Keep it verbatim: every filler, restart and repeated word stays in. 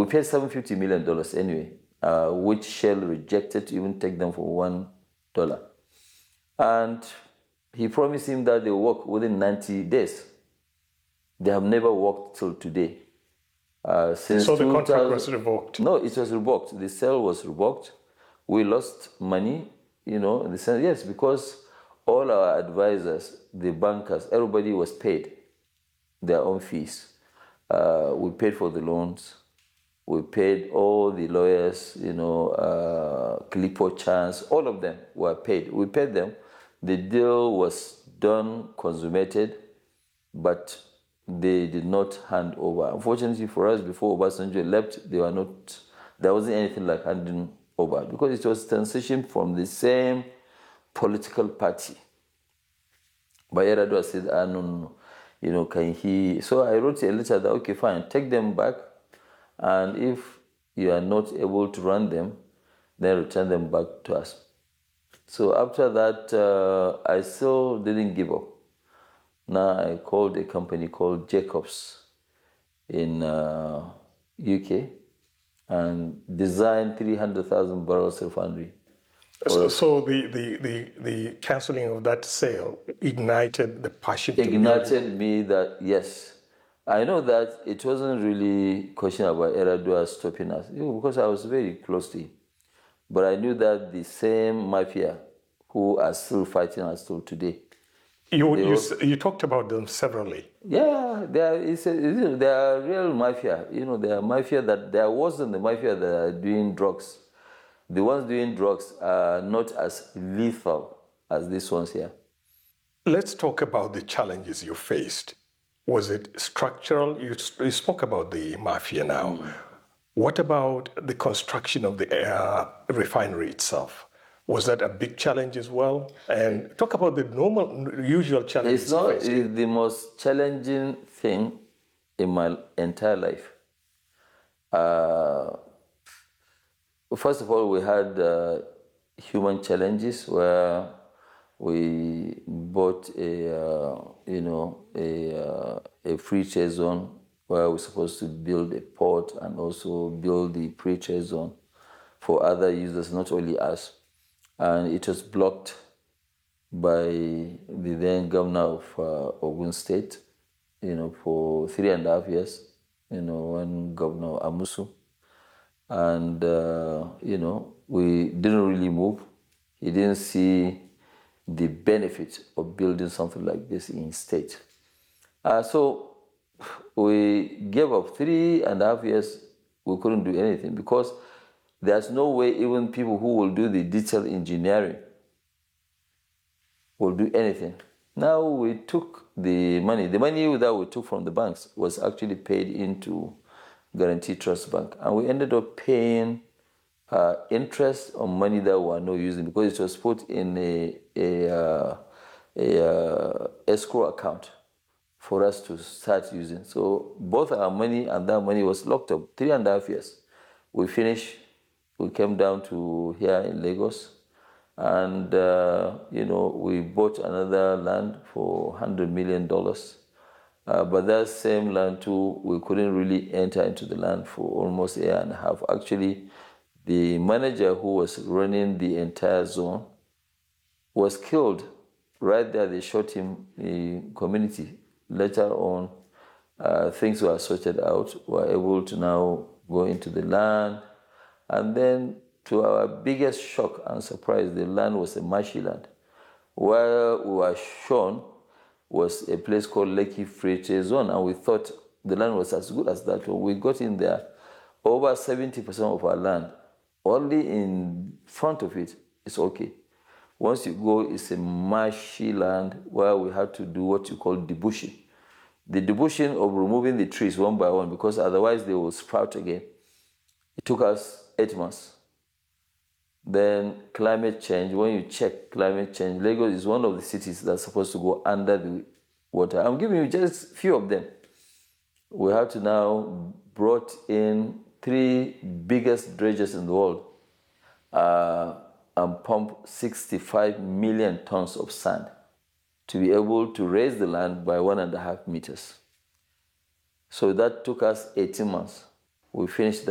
we paid seven hundred fifty million dollars anyway, uh, which Shell rejected to even take them for one dollar. And he promised him that they will work within ninety days. They have never worked till today. Uh, since so the contract was revoked? No, it was revoked. The sale was revoked. We lost money, you know, in the sense, yes, because all our advisors, the bankers, everybody was paid their own fees. Uh, we paid for the loans. We paid all the lawyers, you know, uh, Clifford Chance, all of them were paid. We paid them. The deal was done, consummated, but they did not hand over. Unfortunately for us, before Obasanjo left, they were not, there wasn't anything like handing over because it was transition from the same political party. But Yar'Adua said, ah, no, no, no, you know, can he? So I wrote a letter that, okay, fine, take them back, and if you are not able to run them, then return them back to us. So after that, uh, I still didn't give up. Now I called a company called Jacobs in uh, U K and designed three hundred thousand barrels refinery. So, so the, the, the, the cancelling of that sale ignited the passion. Ignited me that, yes. I know that it wasn't really a question about Yar'Adua stopping us, because I was very close to him. But I knew that the same mafia who are still fighting us till today. You, you, was, you talked about them severally. Yeah, they are, it's a, they are real mafia. You know, they are mafia that there wasn't the mafia that are doing drugs. The ones doing drugs are not as lethal as these ones here. Let's talk about the challenges you faced. Was it structural? You, you spoke about the mafia now. Mm. What about the construction of the uh, refinery itself? Was that a big challenge as well? And talk about the normal, usual challenges. It's not it's the most challenging thing in my entire life. Uh, first of all, we had uh, human challenges where we bought a, uh, you know, a, uh, a free trade zone where we're supposed to build a port and also build the free trade zone for other users, not only us. And it was blocked by the then governor of uh, Ogun State, you know, for three and a half years, you know, when Governor Amusu. And, uh, you know, we didn't really move. He didn't see the benefit of building something like this in state. Uh, so we gave up three and a half years. We couldn't do anything because there's no way even people who will do the detailed engineering will do anything. Now we took the money. The money that we took from the banks was actually paid into Guarantee Trust Bank. And we ended up paying uh, interest on money that we were not using because it was put in a, a, uh, a uh, escrow account for us to start using. So both our money and that money was locked up three and a half years. We finished. We came down to here in Lagos, and uh, you know, we bought another land for one hundred million dollars. Uh, but that same land too, we couldn't really enter into the land for almost a year and a half. Actually, the manager who was running the entire zone was killed right there. They shot him in the community. Later on, uh, things were sorted out. We were able to now go into the land. And then, to our biggest shock and surprise, the land was a marshy land. Where we were shown was a place called Lekki Free Trade Zone, and we thought the land was as good as that. When we got in there, over seventy percent of our land, only in front of it is okay. Once you go, it's a marshy land where we had to do what you call debushing. The debushing of removing the trees one by one, because otherwise they will sprout again. It took us eight months. Then climate change, when you check climate change, Lagos is one of the cities that's supposed to go under the water. I'm giving you just a few of them. We have to now brought in three biggest dredgers in the world uh, and pump sixty-five million tons of sand to be able to raise the land by one and a half meters. So that took us eighteen months. We finished that.